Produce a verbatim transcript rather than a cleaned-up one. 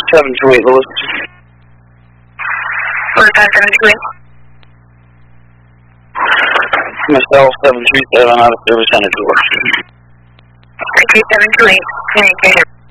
seven two eight, Lewis. forty-five seven two eight. Michelle seven three seven, out of service, Center George. three three seven two eight, Center George.